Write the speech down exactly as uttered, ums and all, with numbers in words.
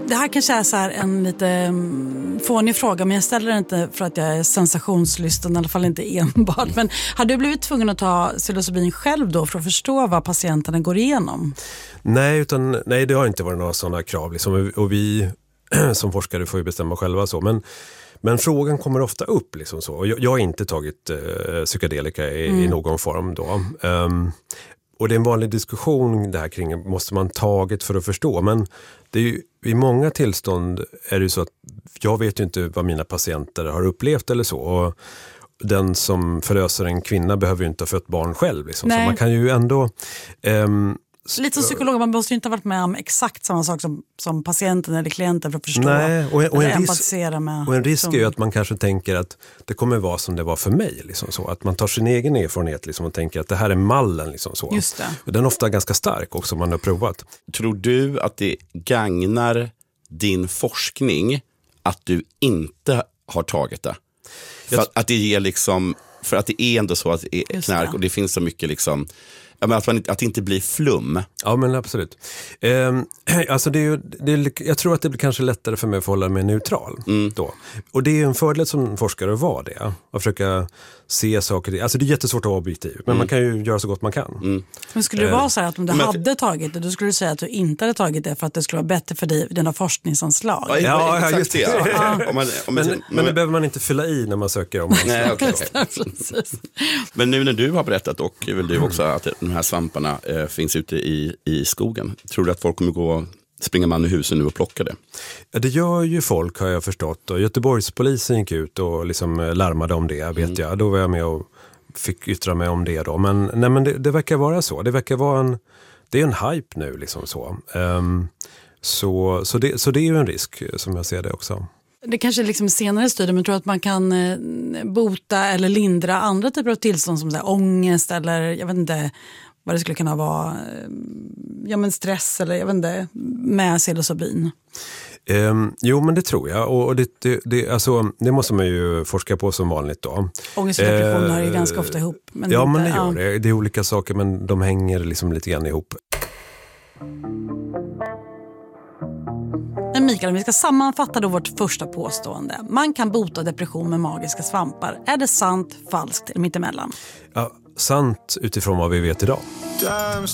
Det här kanske är så här en lite fånig fråga, men jag ställer det inte för att jag är sensationslysten, i alla fall inte enbart. Men har du blivit tvungen att ta psilocybin själv då för att förstå vad patienterna går igenom? Nej, utan, nej det har inte varit några sådana krav. Liksom, och vi som forskare får ju bestämma själva så. Men, men frågan kommer ofta upp. Liksom så. Och jag, jag har inte tagit eh, psykedelika i, mm. i någon form då. Um, Och det är en vanlig diskussion det här kring, måste man tagit för att förstå. Men det är ju, i många tillstånd är det ju så att jag vet ju inte vad mina patienter har upplevt eller så. Och den som förlöser en kvinna behöver ju inte ha fött barn själv. Liksom. Så man kan ju ändå... Um, Lite som psykolog, man måste ju inte ha varit med om exakt samma sak som, som patienten eller klienten för att förstå. Nej, och, och, en risk, med, och en risk som... är ju att man kanske tänker att det kommer vara som det var för mig. Liksom så. Att man tar sin egen erfarenhet liksom, och tänker att det här är mallen. Liksom så. Just det. Och den är ofta ganska stark också, man har provat. Tror du att det gagnar din forskning att du inte har tagit det? För att, att det ger liksom, för att det är ändå så att det är knark det. Och det finns så mycket liksom... Ja, men att, man, att det inte blir flum. Ja, men absolut. Eh, alltså det är ju, det är, jag tror att det blir kanske lättare för mig att förhålla mig neutral. Mm. Då. Och det är en fördel som forskare att vara det. Att försöka se saker. Alltså det är jättesvårt att vara objektiv. Men mm. man kan ju göra så gott man kan. Mm. Men skulle det vara så här att om du men, hade tagit det, då skulle du säga att du inte hade tagit det för att det skulle vara bättre för dig, dina forskningsanslag. Ja, ja, ja just det. Ja. Ja. Om man, om man, men, men, men det behöver man inte fylla i när man söker om. Nej, okay, okay. Men nu när du har berättat och väl du också att de här svamparna eh, finns ute i, i skogen. Tror du att folk kommer gå springa man i husen nu och plocka det? Ja, det gör ju folk har jag förstått. Och Göteborgspolisen gick ut och liksom larmade om det, vet mm. jag. Då var jag med och fick yttra mig om det då. Men, nej, men det, det verkar vara så. Det verkar vara en, det är en hype nu liksom så. Um, så, så, det, så det är ju en risk som jag ser det också. Det kanske är liksom senare studier, men jag tror att man kan bota eller lindra andra typer av tillstånd som så här, ångest eller jag vet inte vad det skulle kunna vara, ja men stress eller jag vet inte, med psilocybin. Um, jo, men det tror jag. Och det, det, det, alltså, det måste man ju forska på som vanligt då. Ångest och depression uh, hör ju ganska ofta ihop. Men ja, inte, men det gör ja. det. Det är olika saker, men de hänger liksom lite grann ihop. Men Mikael, om vi ska sammanfatta då vårt första påstående. Man kan bota depression med magiska svampar. Är det sant, falskt eller mittemellan? Ja, sant utifrån vad vi vet idag.